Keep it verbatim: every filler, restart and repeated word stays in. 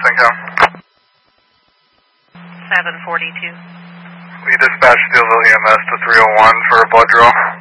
income. seven forty-two. We dispatched Steelville E M S to three oh one for a blood draw.